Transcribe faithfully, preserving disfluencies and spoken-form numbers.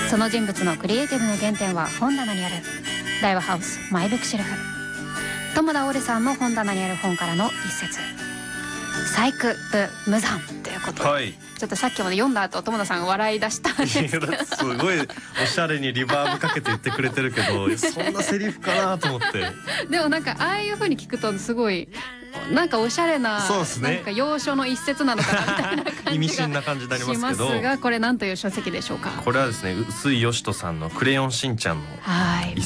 その人物のクリエイティブの原点は本棚にある。大和ハウスマイブックシェルフ。友田オレさんの本棚にある本からの一節。細工部無惨ということで、はい、ちょっとさっきまで読んだ後友田さんが笑い出したんですけどすごいおしゃれにリバーブかけて言ってくれてるけどそんなセリフかなと思ってでもなんかああいう風に聞くとすごいなんかおしゃれな、そうですね、なんか洋書の一節なのかなみたいな感じが意味深な感じになりますけど、しますが、これ何という書籍でしょうか。 これはですね、臼井義人さんのクレヨンしんちゃんの